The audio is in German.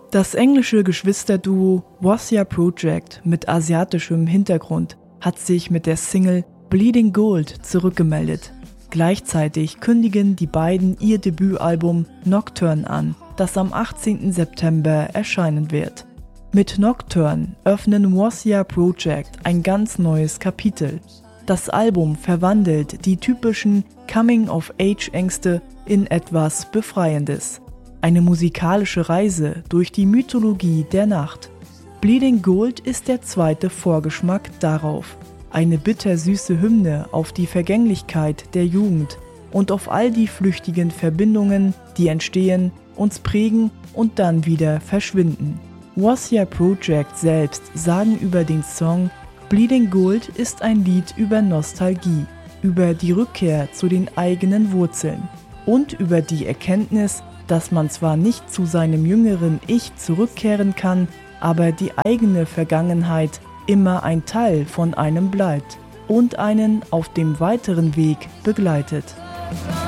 Das englische Geschwisterduo Wasia Project mit asiatischem Hintergrund hat sich mit der Single Bleeding Gold zurückgemeldet. Gleichzeitig kündigen die beiden ihr Debütalbum Nocturne an, das am 18. September erscheinen wird. Mit Nocturne öffnen Wasia Project ein ganz neues Kapitel. Das Album verwandelt die typischen Coming-of-Age-Ängste in etwas Befreiendes. Eine musikalische Reise durch die Mythologie der Nacht. Bleeding Gold ist der zweite Vorgeschmack darauf. Eine bittersüße Hymne auf die Vergänglichkeit der Jugend und auf all die flüchtigen Verbindungen, die entstehen, uns prägen und dann wieder verschwinden. Wasia Project selbst sagen über den Song, Bleeding Gold ist ein Lied über Nostalgie, über die Rückkehr zu den eigenen Wurzeln und über die Erkenntnis, dass man zwar nicht zu seinem jüngeren Ich zurückkehren kann, aber die eigene Vergangenheit immer ein Teil von einem bleibt und einen auf dem weiteren Weg begleitet.